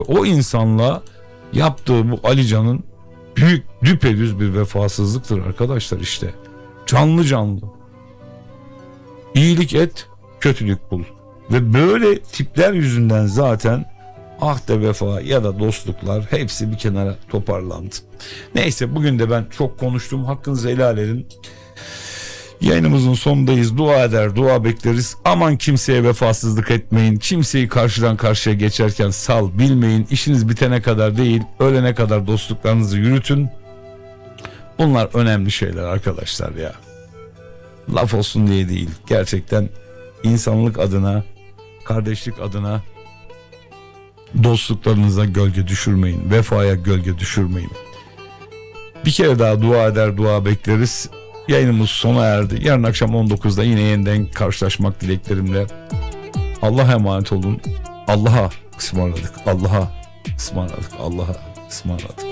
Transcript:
O insanla yaptığı bu Alican'ın büyük düpedüz bir vefasızlıktır arkadaşlar işte. Canlı canlı. İyilik et, kötülük bul. Ve böyle tipler yüzünden zaten ahde vefa ya da dostluklar hepsi bir kenara toparlandı. Neyse, bugün de ben çok konuştum. Hakkınızı helal edin. Yayınımızın sonundayız. Dua eder, dua bekleriz. Aman kimseye vefasızlık etmeyin. Kimseyi karşıdan karşıya geçerken sal bilmeyin. İşiniz bitene kadar değil, ölene kadar dostluklarınızı yürütün. Bunlar önemli şeyler arkadaşlar ya. Laf olsun diye değil. Gerçekten insanlık adına, kardeşlik adına dostluklarınıza gölge düşürmeyin. Vefaya gölge düşürmeyin. Bir kere daha dua eder, dua bekleriz. Yayınımız sona erdi. Yarın akşam 19'da yine yeniden karşılaşmak dileklerimle. Allah'a emanet olun. Allah'a ısmarladık. Allah'a ısmarladık. Allah'a ısmarladık.